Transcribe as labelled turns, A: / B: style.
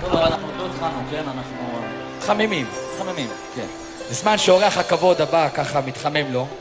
A: טוב, אנחנו לא התחלנו, כן? אנחנו...
B: חממים.
A: חממים, כן.
B: בזמן שאורח הכבוד הבא ככה מתחמם לו,